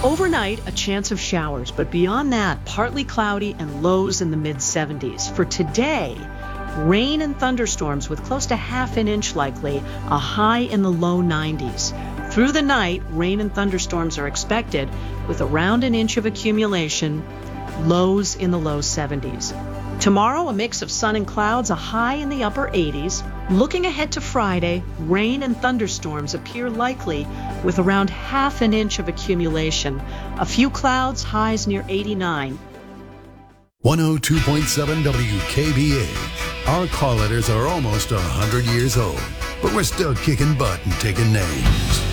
Overnight, a chance of showers, but beyond that, partly cloudy and lows in the mid-70s. For today, rain and thunderstorms with close to half an inch likely, a high in the low 90s. Through the night, rain and thunderstorms are expected with around an inch of accumulation, lows in the low 70s. Tomorrow, a mix of sun and clouds, a high in the upper 80s. Looking ahead to Friday, rain and thunderstorms appear likely with around half an inch of accumulation. A few clouds, highs near 89. 102.7 WKBA. Our call letters are almost 100 years old, but we're still kicking butt and taking names.